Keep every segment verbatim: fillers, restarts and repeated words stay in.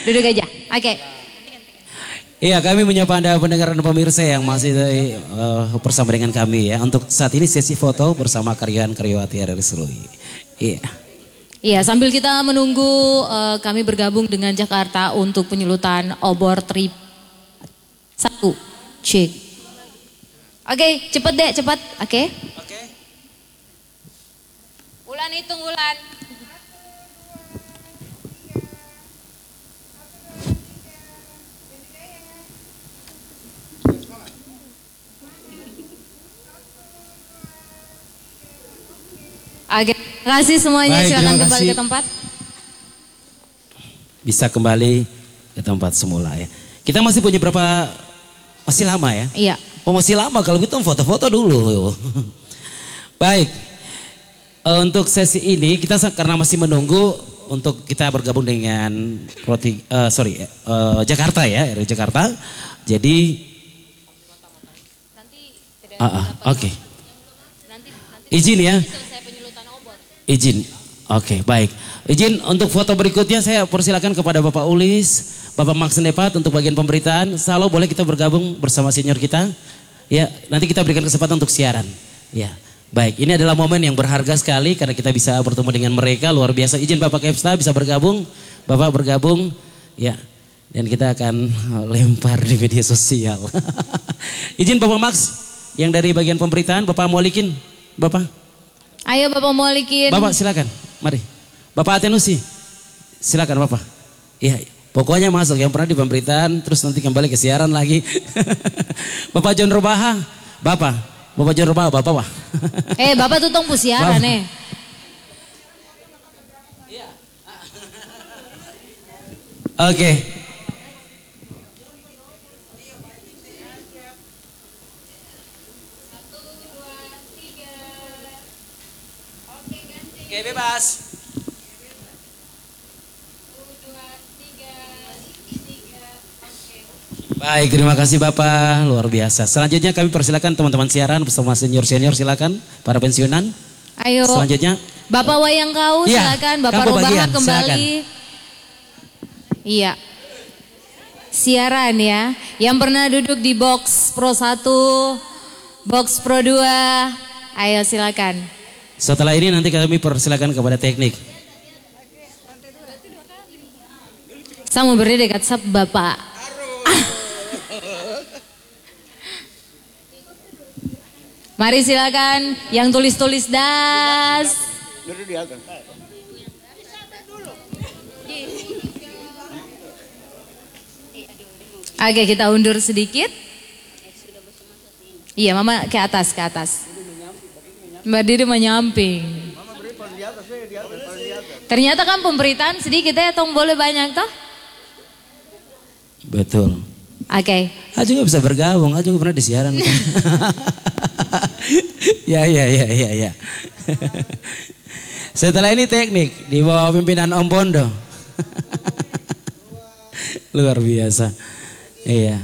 Duduk aja. Oke. Okay. Iya, kami menyapa Anda pendengar dan pemirsa yang masih uh, bersama dengan kami ya. Untuk saat ini sesi foto bersama karyawan karyawati R R Serui. Iya. Iya, sambil kita menunggu uh, kami bergabung dengan Jakarta untuk penyulutan obor trip satu. Cek. Oke, okay, cepet deh, cepet. Oke. Okay. Oke. Okay. Ulan hitung Ulan. Oke, terima kasih semuanya. Baik, silakan kembali ke tempat. Bisa kembali ke tempat semula ya. Kita masih punya berapa, masih lama ya? Iya. Oh masih lama, kalau gitu foto-foto dulu. Baik, untuk sesi ini kita karena masih menunggu untuk kita bergabung dengan roti, uh, sorry, uh, Jakarta ya, R R Jakarta. Jadi, uh, uh, oke, okay. Izin ya. Izin, oke okay, baik. Izin untuk foto berikutnya saya persilakan kepada Bapak Ulis, Bapak Max Nepat untuk bagian pemberitaan. Salo boleh kita bergabung bersama senior kita? Ya, nanti kita berikan kesempatan untuk siaran. Ya, baik. Ini adalah momen yang berharga sekali karena kita bisa bertemu dengan mereka luar biasa. Izin Bapak Kepsta bisa bergabung, Bapak bergabung, ya. Dan kita akan lempar di media sosial. Izin Bapak Max yang dari bagian pemberitaan, Bapak Maulikin, Bapak. Ayo Bapak Maulikin. Bapak silakan, mari. Bapak Atenusi, silakan Bapak. Iya, pokoknya masuk yang pernah di pemberitaan, terus nanti kembali ke siaran lagi. Bapak John Robaha, Bapak, Bapak John Robaha, Bapak Wah. Eh, Bapak tutong pusiaran eh. Oke. Okay. Oke, bebas. Baik, terima kasih Bapak, luar biasa. Selanjutnya kami persilakan teman-teman siaran bersama senior-senior, silakan para pensiunan. Ayo. Selanjutnya Bapak Wayang Kau ya, silakan, Bapak Robaha kembali. Silakan. Iya. Siaran ya, yang pernah duduk di box Pro satu, box Pro dua, ayo silakan. Setelah ini nanti kami persilakan kepada teknik. Saya mau berdiri dekat sab Bapak. Mari silakan yang tulis-tulis das. Oke, kita undur sedikit. Iya, Mama ke atas, ke atas. Mbak Diri menyamping. Ternyata kan pemberitaan sedikit ya, tong boleh banyak toh? Betul. Oke. Okay. Ah juga bisa bergabung, ah juga pernah disiaran. Ya, ya, ya, ya, ya. Setelah ini teknik di bawah pimpinan Om Bondo. Luar biasa. Iya.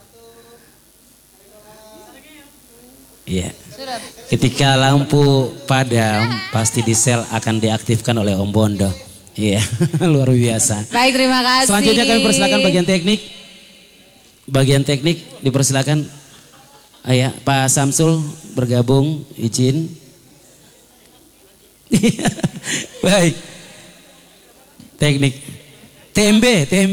Iya. Ketika lampu padam, pasti di sel akan diaktifkan oleh Om Bondo. Iya, luar biasa. Baik, terima kasih. Selanjutnya kami persilakan bagian teknik. Bagian teknik dipersilakan. Ayah, Pak Samsul bergabung, izin. Baik. Teknik. T M B, T M B.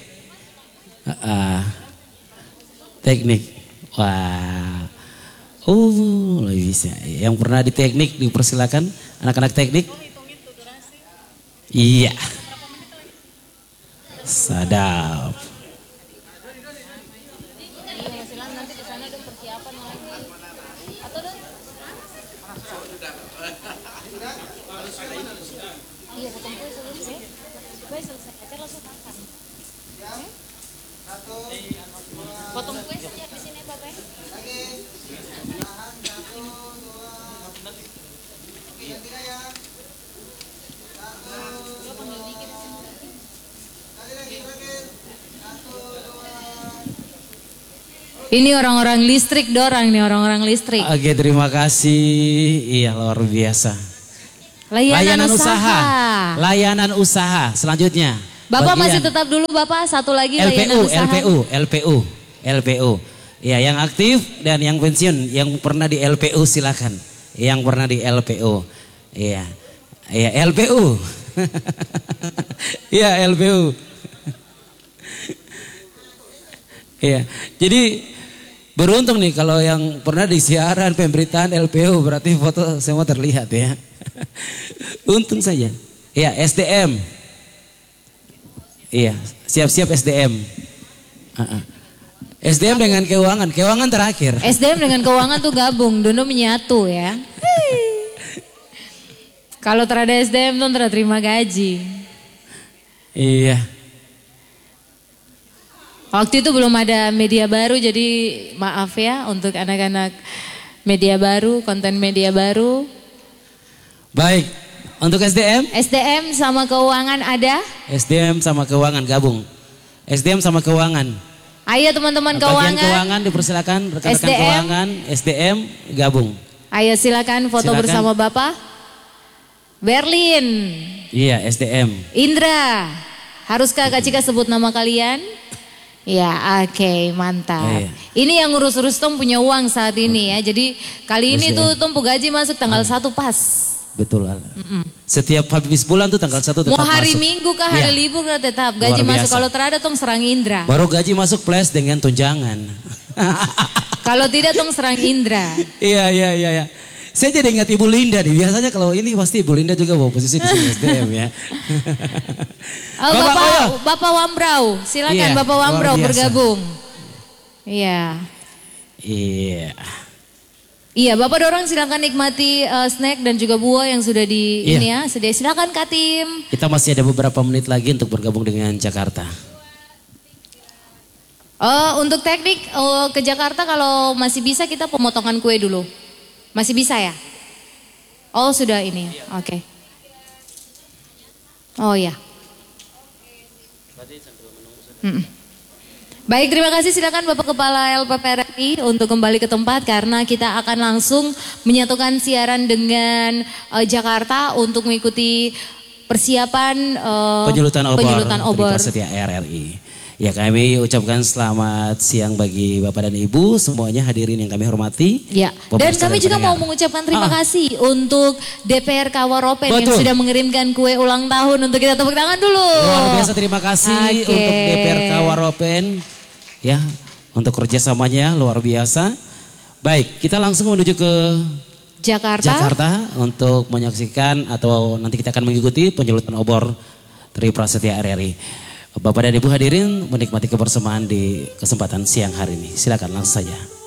Uh, teknik. Wah. Oh, lebih bisa. Yang pernah di teknik dipersilakan anak-anak teknik. Iya. Sadap. Potong kue saja di sini Bapak. Ini orang-orang listrik dorang nih, orang-orang listrik. Oke, terima kasih. Iya, luar biasa. Layanan, Layanan usaha. usaha. Layanan usaha. Selanjutnya, Bapak bagian masih tetap dulu Bapak, satu lagi L P U, layanan usaha. L P U, L P U, L P U. Ya, yang aktif dan yang pensiun, yang pernah di L P U silakan. Yang pernah di L P U. Iya. Iya, L P U. Iya, L P U. Iya. Jadi beruntung nih kalau yang pernah di siaran pemberitaan L P U, berarti foto semua terlihat ya. Untung saja. Iya, S D M. Iya, siap-siap S D M. Uh-uh. S D M dengan keuangan, keuangan terakhir. S D M dengan keuangan tuh gabung, Dono menyatu ya. Kalau terada S D M tuh terada terima gaji. Iya. Waktu itu belum ada media baru, jadi maaf ya untuk anak-anak media baru, konten media baru. Baik, untuk S D M? S D M sama keuangan ada? S D M sama keuangan gabung. S D M sama keuangan. Ayo teman-teman Bagian keuangan. keuangan dipersilakan, rekan-rekan keuangan, S D M gabung. Ayo silakan foto Silakan. bersama Bapak. Berlin. Iya, S D M. Indra. Haruskah Kak Cika sebut nama kalian? Ya, oke, okay, mantap. Iya. Ini yang ngurus-urus Tom punya uang saat ini ya. Jadi kali ini tuh Tom gaji masuk tanggal satu pas. Betul. Mm-mm. Setiap habis bulan tuh tanggal satu tetap mau hari masuk. Minggu kah hari Iya. libur kah tetap gaji Luar masuk. biasa. Kalau terada Tom serang Indra. Baru gaji masuk plus dengan tunjangan. Kalau tidak Tom serang Indra. Iya, iya, iya, iya. Saya jadi ingat Ibu Linda nih. Biasanya kalau ini pasti Ibu Linda juga bawa posisi di sini S D M ya. Oh, Bapak, Bapak, Bapak Wambrau, silakan Iya, Bapak Wambrau luar biasa. bergabung. Iya. Iya. Iya, Bapak dorong silakan nikmati uh, snack dan juga buah yang sudah di Iya. ini ya. Sedia silakan Kak Tim. Kita masih ada beberapa menit lagi untuk bergabung dengan Jakarta. Oh, untuk teknik oh, ke Jakarta kalau masih bisa kita pemotongan kue dulu. Masih bisa ya? Oh, sudah ini. Oke. Okay. Oh ya. Hmm. Baik, terima kasih. Silakan Bapak Kepala L P P R R I untuk kembali ke tempat karena kita akan langsung menyatukan siaran dengan uh, Jakarta untuk mengikuti persiapan uh, Penyulutan obor, penyulutan obor. Prasetya R R I. Ya, kami ucapkan selamat siang bagi Bapak dan Ibu semuanya hadirin yang kami hormati. Ya, dan kami juga mau mengucapkan terima ah. kasih untuk D P R Kawaropen Betul. yang sudah mengirimkan kue ulang tahun untuk kita tepuk tangan dulu. Luar biasa, terima kasih okay. untuk D P R Kawaropen ya untuk kerjasamanya luar biasa. Baik, kita langsung menuju ke Jakarta. Jakarta untuk menyaksikan atau nanti kita akan mengikuti penyulutan obor dari Prasetya R R I. Bapak dan Ibu hadirin menikmati kebersamaan di kesempatan siang hari ini. Silakan langsung saja.